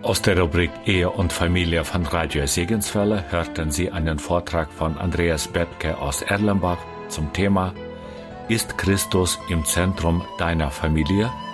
Aus der Rubrik Ehe und Familie von Radio Segenswelle hörten Sie einen Vortrag von Andreas Bebke aus Erlenbach zum Thema: Ist Christus im Zentrum deiner Familie?